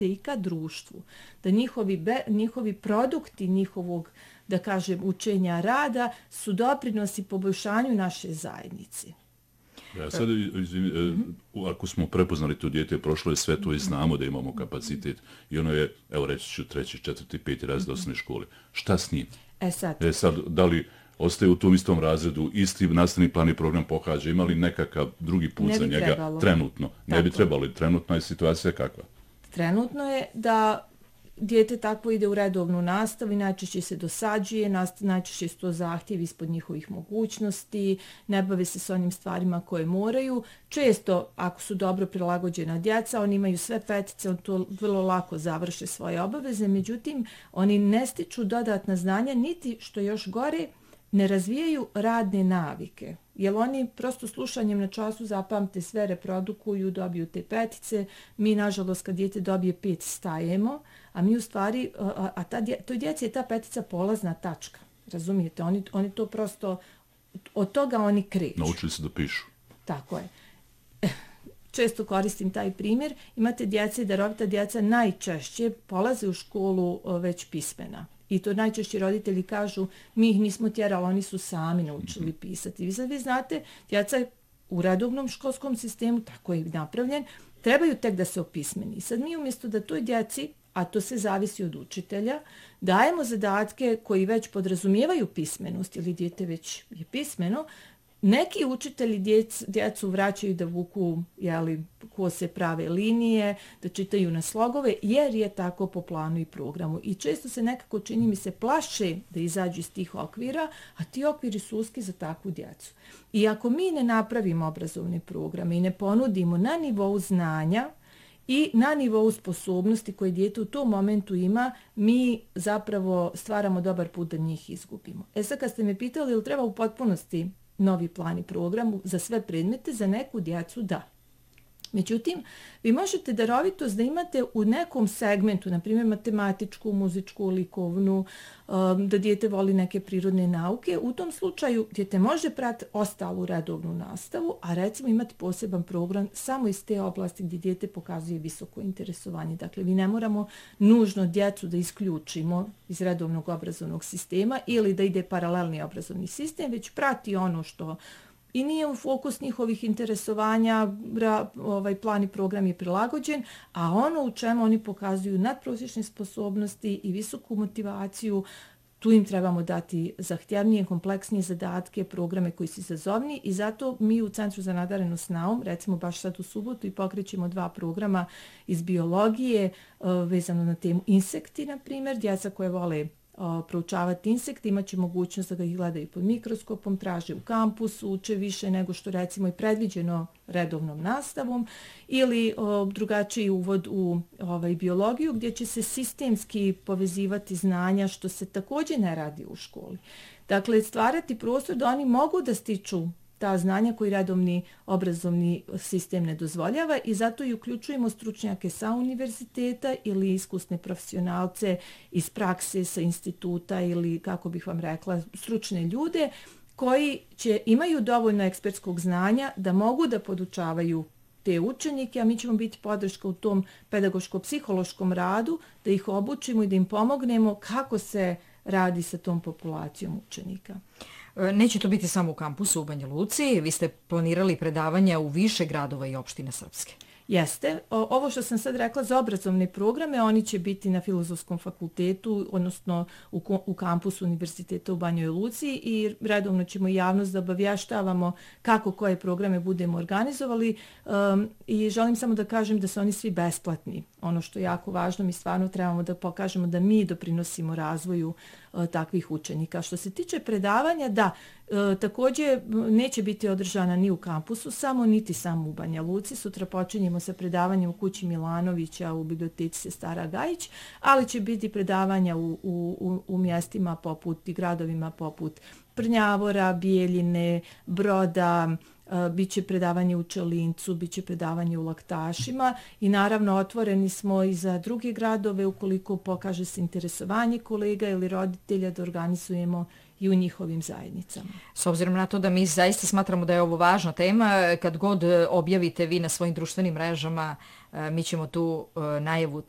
i ka društvu, da njihovi produkti njihovog, da kažem, učenja rada su doprinosi poboljšanju naše zajednice. Ja sad, ako smo prepoznali to dijete, prošlo je sve to i znamo da imamo kapacitet i ono je, evo reći ću, 3., 4., 5. razred osnovne škole. Šta s njim? Sad, da li ostaje u tom istom razredu, isti nastavni plan i program pohađa, ima li nekakav drugi put za njega trebalo. Trenutno? Ne bi trebalo. Trenutna je situacija kakva? Trenutno je da dijete takvo ide u redovnu nastavu i najčešće se dosađuje, najčešće su to zahtjevi ispod njihovih mogućnosti, ne bave se s onim stvarima koje moraju. Često, ako su dobro prilagođena djeca, oni imaju sve petice, on to vrlo lako završe svoje obaveze, međutim, oni ne stiču dodatna znanja, niti, što je još gore, ne razvijaju radne navike. Jer oni prosto slušanjem na času zapamte sve, reprodukuju, dobiju te petice. Mi, nažalost, kad dijete dobije 5, stajemo, a mi u stvari, toj djeci je ta petica polazna tačka. Razumijete? Oni to prosto, od toga oni kreću. Naučili se da pišu. Tako je. Često koristim taj primjer. Imate djece, darovita djeca najčešće polaze u školu već pismena. I to najčešće roditelji kažu, mi ih nismo tjerali, oni su sami naučili pisati. Vi znate, djeca u redovnom školskom sistemu, tako je napravljen, trebaju tek da se opismeni. Sad mi umjesto da toj djeci, a to se zavisi od učitelja, dajemo zadatke koji već podrazumijevaju pismenost, ili dijete već je pismeno, neki učitelji djecu vraćaju da vuku kose prave linije, da čitaju na slogove, jer je tako po planu i programu. I često se nekako, čini mi se, plaše da izađu iz tih okvira, a ti okviri su uski za takvu djecu. I ako mi ne napravimo obrazovne programe i ne ponudimo na nivou znanja i na nivou sposobnosti koje dijete u tom momentu ima, mi zapravo stvaramo dobar put da njih izgubimo. Sad kad ste me pitali ili treba u potpunosti novi plan i program za sve predmete, za neku djecu da. Međutim, vi možete darovitost da imate u nekom segmentu, na primjer matematičku, muzičku, likovnu, da dijete voli neke prirodne nauke. U tom slučaju dijete može prati ostalu redovnu nastavu, a recimo imati poseban program samo iz te oblasti gdje dijete pokazuje visoko interesovanje. Dakle, vi ne moramo nužno djecu da isključimo iz redovnog obrazovnog sistema ili da ide paralelni obrazovni sistem, već prati ono što i nije u fokus njihovih interesovanja, plan i program je prilagođen, a ono u čemu oni pokazuju nadprosječne sposobnosti i visoku motivaciju, tu im trebamo dati zahtjevnije, kompleksnije zadatke, programe koji su izazovni i zato mi u Centru za nadarenost naum, recimo baš sad u subotu, i pokrećemo 2 programa iz biologije vezano na temu insekti, na primjer, djeca koje vole proučavati insekte, imaće mogućnost da ga ih gledaju pod mikroskopom, traže u kampusu, uče više nego što recimo i predviđeno redovnom nastavom, ili drugačiji uvod u biologiju gdje će se sistemski povezivati znanja, što se također ne radi u školi. Dakle, stvarati prostor da oni mogu da stiču ta znanja koji redovni obrazovni sistem ne dozvoljava i zato i uključujemo stručnjake sa univerziteta ili iskusne profesionalce iz prakse sa instituta ili, kako bih vam rekla, stručne ljude koji imaju dovoljno ekspertskog znanja da mogu da podučavaju te učenike, a mi ćemo biti podrška u tom pedagoško-psihološkom radu, da ih obučimo i da im pomognemo kako se radi sa tom populacijom učenika. Neće to biti samo u kampusu u Banja Luci, vi ste planirali predavanja u više gradova i opštine Srpske. Jeste. Ovo što sam sad rekla za obrazovne programe, oni će biti na Filozofskom fakultetu, odnosno u kampusu Univerziteta u Banjoj Luci i redovno ćemo javnost da obavještavamo kako koje programe budemo organizovali i želim samo da kažem da su oni svi besplatni. Ono što je jako važno, mi stvarno trebamo da pokažemo da mi doprinosimo razvoju takvih učenika. Što se tiče predavanja, da, također neće biti održana ni u kampusu samo, niti samo u Banja Luci. Sutra počinjemo sa predavanjem u kući Milanovića u biblioteci Sestara Gajić, ali će biti predavanja u mjestima poput i gradovima poput Prnjavora, Bijeljine, Broda, biće predavanje u Čelincu, biće predavanje u Laktašima i naravno otvoreni smo i za druge gradove ukoliko pokaže se interesovanje kolega ili roditelja da organizujemo i u njihovim zajednicama. S obzirom na to da mi zaista smatramo da je ovo važna tema, kad god objavite vi na svojim društvenim mrežama, mi ćemo tu najavu